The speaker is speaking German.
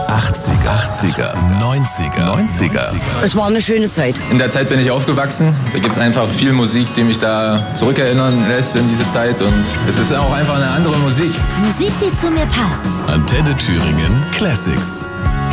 80er, 90er. Es war eine schöne Zeit. In der Zeit bin ich aufgewachsen. Da gibt es einfach viel Musik, die mich da zurückerinnern lässt in diese Zeit. Und es ist auch einfach eine andere Musik. Musik, die zu mir passt. Antenne Thüringen Classics.